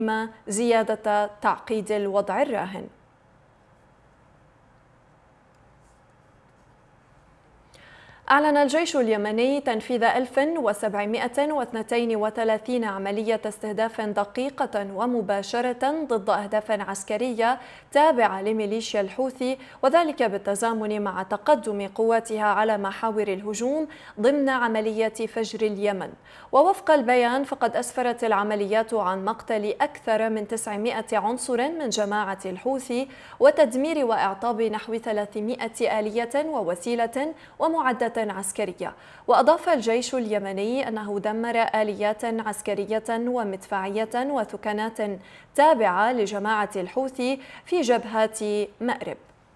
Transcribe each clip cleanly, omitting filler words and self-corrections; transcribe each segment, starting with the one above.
زيادة تعقيد الوضع الراهن. أعلن الجيش اليمني تنفيذ 1732 عملية استهداف دقيقة ومباشرة ضد أهداف عسكرية تابعة لميليشيا الحوثي، وذلك بالتزامن مع تقدم قواتها على محاور الهجوم ضمن عملية فجر اليمن. ووفق البيان فقد أسفرت العمليات عن مقتل أكثر من 900 عنصر من جماعة الحوثي وتدمير وإعطاب نحو 300 آلية ووسيلة ومعدات عسكرية. وأضاف الجيش اليمني أنه دمر آليات عسكرية ومدفعية وثكنات تابعة لجماعة الحوثي في جبهات مأرب.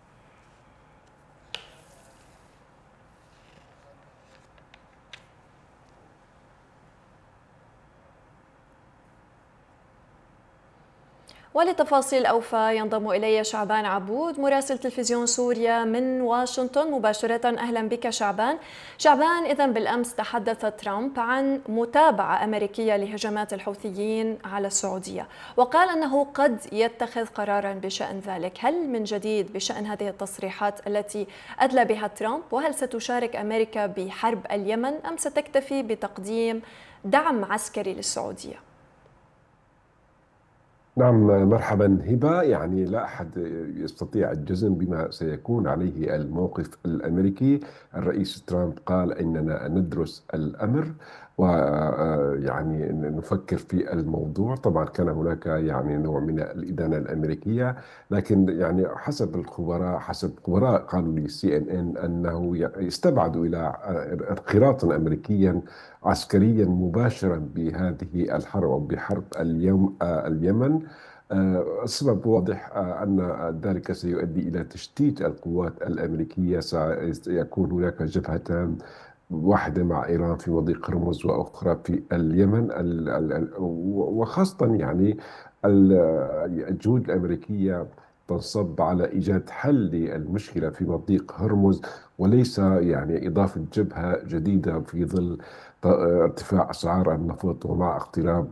ولتفاصيل أوفى ينضم إلي شعبان عبود مراسل تلفزيون سوريا من واشنطن مباشرة. أهلا بك شعبان. إذن بالأمس تحدث ترامب عن متابعة أمريكية لهجمات الحوثيين على السعودية، وقال أنه قد يتخذ قرارا بشأن ذلك. هل من جديد بشأن هذه التصريحات التي أدلى بها ترامب؟ وهل ستشارك أمريكا بحرب اليمن أم ستكتفي بتقديم دعم عسكري للسعودية؟ نعم، مرحبا هبة. يعني لا أحد يستطيع الجزم بما سيكون عليه الموقف الأمريكي. الرئيس ترامب قال إننا ندرس الأمر ويعني نفكر في الموضوع. طبعا كان هناك يعني نوع من الإدانة الأمريكية، لكن يعني حسب خبراء قالوا لي CNN أنه يستبعد إلى انخراط أمريكيا عسكريا مباشرا بهذه الحرب أو بحرب اليمن. السبب واضح، أن ذلك سيؤدي إلى تشتيت القوات الأمريكية. سيكون هناك جبهتان، واحدة مع إيران في مضيق هرمز وأخرى في اليمن. وخاصة يعني الجهود الأمريكية تنصب على إيجاد حل للمشكلة في مضيق هرمز، وليس يعني إضافة جبهة جديدة في ظل ارتفاع أسعار النفط ومع اقتراب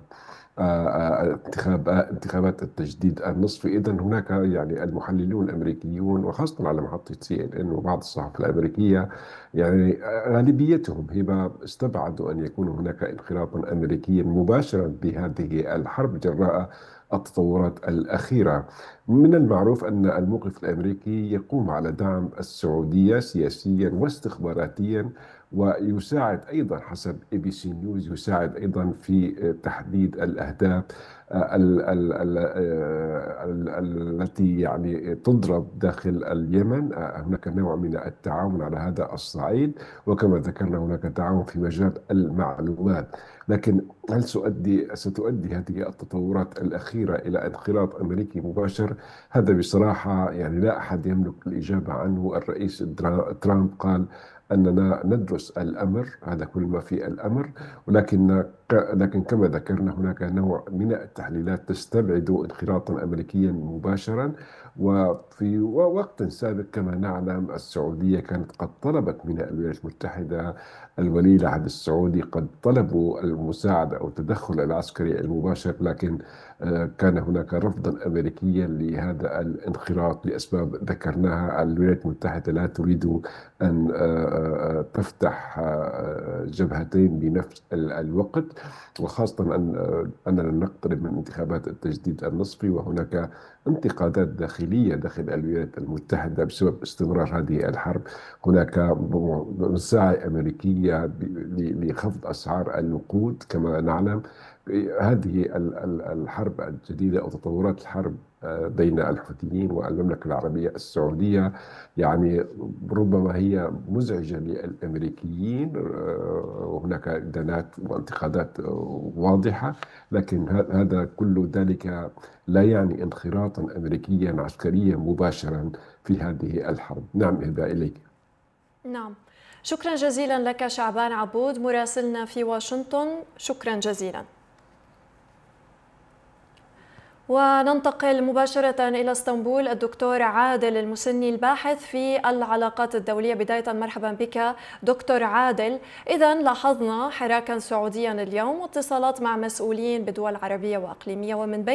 انتخابات التجديد النصفي. إذن هناك يعني المحللون الأمريكيون وخاصة على محطة CNN وبعض الصحف الأمريكية يعني غالبيتهم استبعدوا أن يكون هناك انخراطا أمريكيا مباشرا بهذه الحرب جراء التطورات الأخيرة. من المعروف أن الموقف الأمريكي يقوم على دعم السعودية سياسيا واستخباراتيا، ويساعد أيضا حسب ABC نيوز يساعد أيضا في تحديد الأهداف التي يعني تضرب داخل اليمن. هناك نوع من التعاون على هذا الصعيد، وكما ذكرنا هناك تعاون في مجال المعلومات. لكن هل ستؤدي هذه التطورات الأخيرة إلى انخراط أمريكي مباشر؟ هذا بصراحة يعني لا أحد يملك الإجابة عنه. الرئيس ترامب قال أننا ندرس الأمر، هذا كل ما في الأمر، لكن كما ذكرنا هناك نوع من التحليلات تستبعد انخراطا أمريكيا مباشرا. وفي وقت سابق كما نعلم السعودية كانت قد طلبت من الولايات المتحدة، الولي العهد السعودي قد طلبوا المساعدة أو التدخل العسكري المباشر، لكن كان هناك رفضا أمريكيا لهذا الانخراط لأسباب ذكرناها. الولايات المتحدة لا تريد أن تفتح جبهتين بنفس الوقت، وخاصة أننا نقترب من انتخابات التجديد النصفي، وهناك انتقادات داخلية داخل الولايات المتحدة بسبب استمرار هذه الحرب. هناك مساعي أمريكية لخفض أسعار الوقود كما نعلم. هذه الحرب الجديدة أو تطورات الحرب بين الحوثيين والمملكة العربية السعودية يعني ربما هي مزعجة للأمريكيين، وهناك إدانات وانتقادات واضحة، لكن هذا كل ذلك لا يعني انخراطا أمريكيا عسكريا مباشرا في هذه الحرب. نعم، إهداء إليك. نعم، شكرا جزيلا لك شعبان عبود مراسلنا في واشنطن، شكرا جزيلا. وننتقل مباشرة إلى اسطنبول. الدكتور عادل المسني الباحث في العلاقات الدولية، بداية مرحبا بك دكتور عادل. إذن لاحظنا حراكا سعوديا اليوم واتصالات مع مسؤولين بدول عربية وأقليمية، ومن بين